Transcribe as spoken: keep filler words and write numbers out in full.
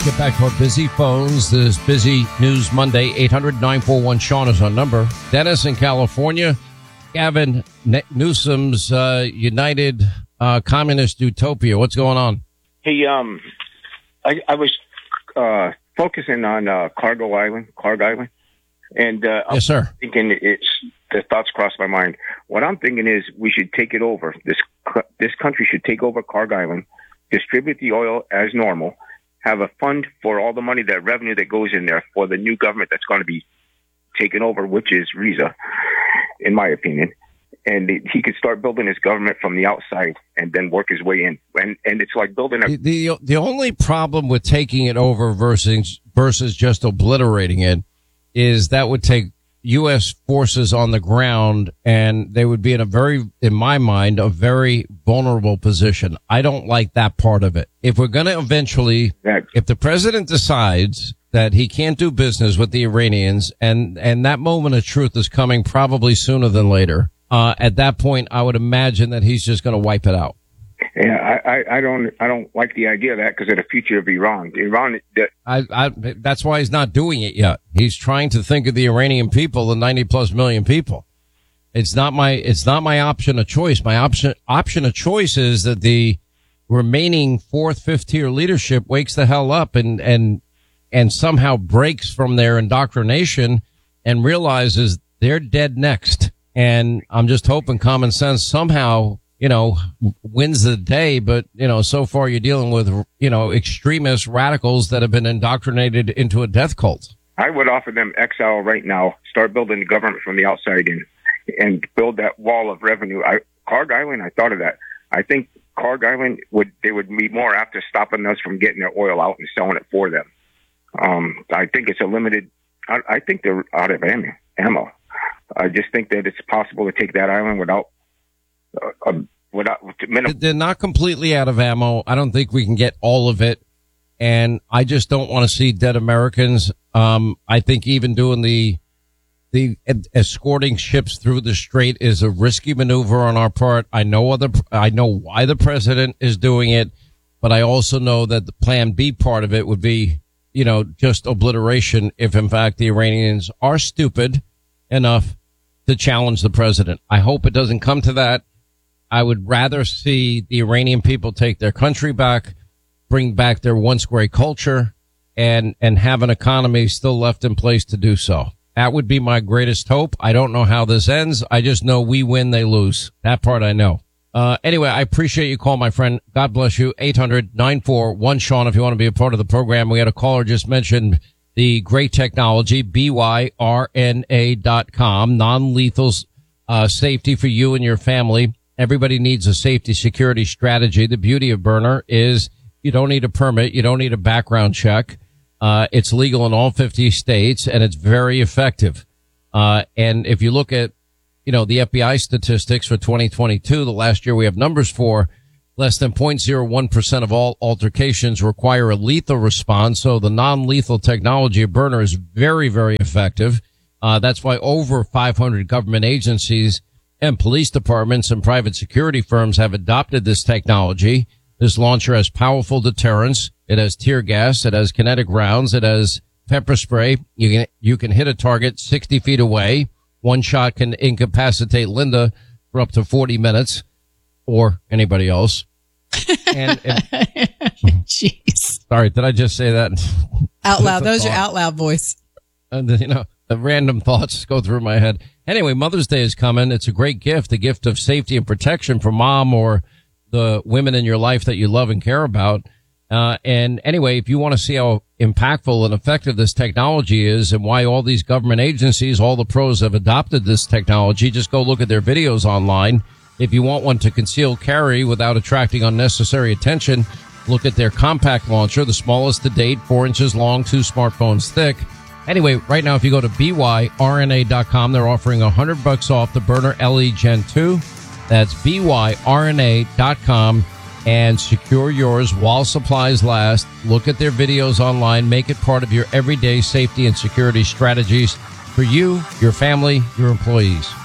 Get back to our busy phones. This busy News Monday. eight hundred nine four one Sean is our number. Dennis in California. Gavin Newsom's uh, United uh, Communist Utopia. What's going on? Hey, um, I, I was uh, focusing on uh, Cargo Island, Cargo Island, and uh, yes, sir. I'm thinking it's the thoughts crossed my mind. What I'm thinking is we should take it over. This this country should take over Cargo Island, distribute the oil as normal, have a fund for all the money, that revenue that goes in there for the new government that's going to be taken over, which is Reza, in my opinion. And he could start building his government from the outside and then work his way in. And and it's like building a... The, the, the only problem with taking it over versus, versus just obliterating it is that would take U S forces on the ground, and they would be in a very, in my mind, a very vulnerable position. I don't like that part of it. If we're going to eventually, Exactly. if the president decides that he can't do business with the Iranians, and, and that moment of truth is coming probably sooner than later, uh, at that point, I would imagine that he's just going to wipe it out. Yeah, I, I, I don't I don't like the idea of that because of the future of Iran. Iran, the, I, I, that's why he's not doing it yet. He's trying to think of the Iranian people, the ninety plus million people. It's not my, it's not my option of choice. My option, option of choice is that the remaining fourth, fifth tier leadership wakes the hell up and, and, and somehow breaks from their indoctrination and realizes they're dead next. And I'm just hoping common sense somehow, you know, wins the day. But, you know, so far you're dealing with, you know, extremist radicals that have been indoctrinated into a death cult. I would offer them exile right now, start building the government from the outside in, and build that wall of revenue. I, Carg Island, I thought of that. I think Carg Island would, they would be more after stopping us from getting their oil out and selling it for them. Um, I think it's a limited, I, I think they're out of ammo. ammo. I just think that it's possible to take that island without, uh, uh, without, minimum. They're not completely out of ammo. I don't think we can get all of it. And I just don't want to see dead Americans. Um, I think even doing the, the escorting ships through the strait is a risky maneuver on our part. I know other, I know why the president is doing it, but I also know that the plan B part of it would be, you know, just obliteration if in fact the Iranians are stupid enough to challenge the president. I hope it doesn't come to that. I would rather see the Iranian people take their country back, bring back their once great culture, and, and have an economy still left in place to do so. That would be my greatest hope. I don't know how this ends. I just know we win, they lose. That part I know. Uh, anyway, I appreciate you call, my friend. God bless you. eight hundred nine four one Sean if you want to be a part of the program. We had a caller just mentioned the great technology, B Y R N A dot com, non-lethal uh, safety for you and your family. Everybody needs a safety security strategy. The beauty of Byrna is you don't need a permit. You don't need a background check. Uh, it's legal in all fifty states, and it's very effective. Uh, and if you look at, you know, the F B I statistics for twenty twenty-two, the last year we have numbers for, less than zero point zero one percent of all altercations require a lethal response. So the non-lethal technology of Byrna is very, very effective. Uh, that's why over five hundred government agencies and police departments and private security firms have adopted this technology. This launcher has powerful deterrence. It has tear gas. It has kinetic rounds. It has pepper spray. You can, you can hit a target sixty feet away. One shot can incapacitate Linda for up to forty minutes or anybody else. And, and jeez. Sorry, did I just say that? Out loud. Those are out loud voice. And, you know, the random thoughts go through my head. Anyway, Mother's Day is coming. It's a great gift, a gift of safety and protection for mom or the women in your life that you love and care about. Uh, and anyway, if you want to see how impactful and effective this technology is and why all these government agencies, all the pros have adopted this technology, just go look at their videos online. If you want one to conceal carry without attracting unnecessary attention, look at their compact launcher, the smallest to date, four inches long, two smartphones thick. Anyway, right now, if you go to B Y R N A dot com, they're offering a hundred bucks off the Byrna L E Gen two. That's B Y R N A dot com, and secure yours while supplies last. Look at their videos online. Make it part of your everyday safety and security strategies for you, your family, your employees.